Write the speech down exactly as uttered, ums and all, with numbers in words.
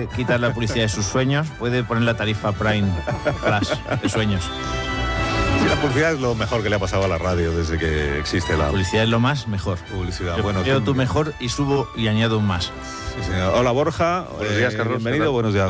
quiere quitar la publicidad de sus sueños, puede poner la tarifa Prime Plus de sueños. Sí, la publicidad es lo mejor que le ha pasado a la radio desde que existe la, la publicidad es lo más mejor. Publicidad. Yo, bueno, yo tú... tu mejor y subo y añado un más. Sí, señor. Hola Borja. Buenos días, eh, Carlos. Bienvenido, buenos días.